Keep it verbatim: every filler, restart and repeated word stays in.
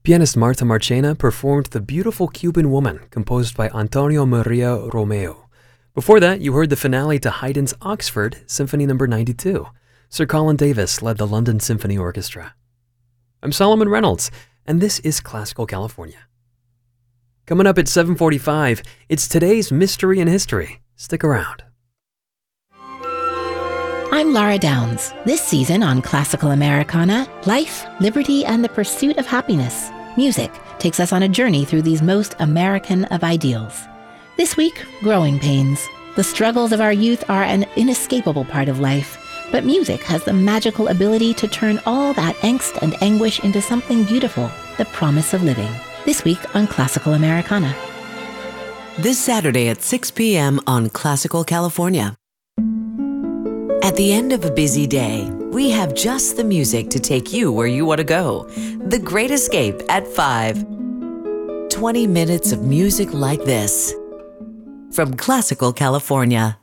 Pianist Marta Marchena performed The Beautiful Cuban Woman, composed by Antonio Maria Romeo. Before that, you heard the finale to Haydn's Oxford, Symphony number ninety-two. Sir Colin Davis led the London Symphony Orchestra. I'm Solomon Reynolds, and this is Classical California. Coming up at seven forty-five, it's today's Mystery in History. Stick around. I'm Laura Downs. This season on Classical Americana, life, liberty, and the pursuit of happiness. Music takes us on a journey through these most American of ideals. This week, growing pains. The struggles of our youth are an inescapable part of life, but music has the magical ability to turn all that angst and anguish into something beautiful, the promise of living. This week on Classical Americana. This Saturday at six p.m. on Classical California. At the end of a busy day, we have just the music to take you where you want to go. The Great Escape at five. twenty minutes of music like this. From Classical California.